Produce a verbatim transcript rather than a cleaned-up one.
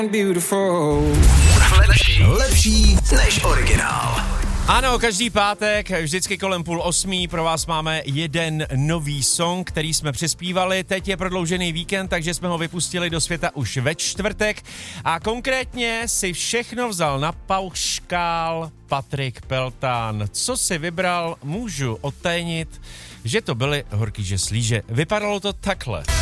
Lepší, lepší než originál. Ano, každý pátek, vždycky kolem půl osmí pro vás máme jeden nový song, který jsme přispívali. Teď je prodloužený víkend, takže jsme ho vypustili do světa už ve čtvrtek. A konkrétně si všechno vzal na pauškál Patrik Peltán. Co si vybral, můžu odtajnit, že to byly horký žeslíže. Vypadalo to takhle.